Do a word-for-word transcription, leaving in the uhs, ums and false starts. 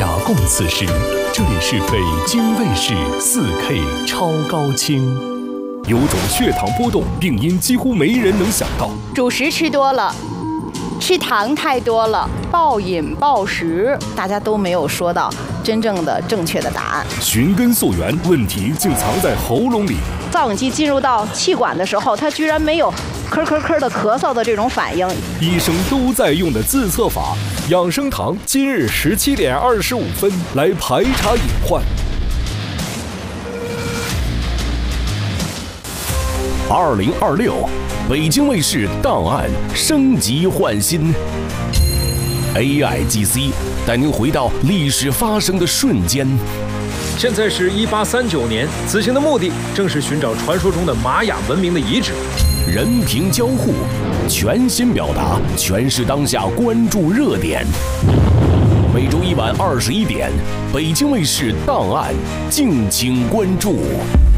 雅共此时，这里是北京卫视 四K 超高清。有种血糖波动病因几乎没人能想到， 主食吃多了，吃糖太多了，暴饮暴食，大家都没有说到真正的正确的答案。 寻根溯源，问题竟藏在喉咙里。 造影机进入到气管的时候，它居然没有咳咳咳的咳嗽的这种反应。 医生都在用的自测法，养生堂今日十七点二十五分来排查隐患。 二零二六，北京卫视档案升级换新 ，A I G C 带您回到历史发生的瞬间。 现在是一八三九年，此行的目的正是寻找传说中的玛雅文明的遗址。 人屏交互，全新表达，诠释当下关注热点。每周一晚二十一点，北京卫视档案，敬请关注。